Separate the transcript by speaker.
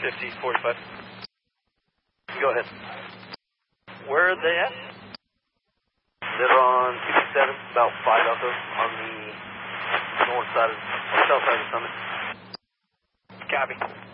Speaker 1: 50, 45.
Speaker 2: Go ahead.
Speaker 1: Where are they at?
Speaker 2: They're on 57, about 5 out there on the north side of, or south side of the summit.
Speaker 1: Copy.